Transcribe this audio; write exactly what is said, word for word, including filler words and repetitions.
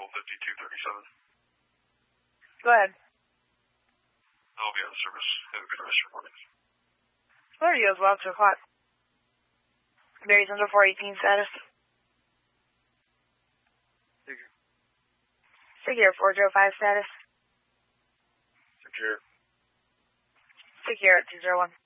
Eagle fifty-two thirty-seven. Go ahead. I'll be out of service. Have a good rest of your morning. Where are you as well, two o'clock? Barry Central four eighteen status. Figure. Figure four zero five status. Secure. Secure at two zero one.